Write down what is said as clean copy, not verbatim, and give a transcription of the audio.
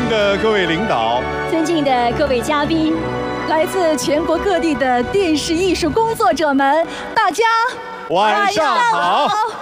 的各位领导， 尊敬的各位嘉宾，来自全国各地的电视艺术工作者们，大家晚上好。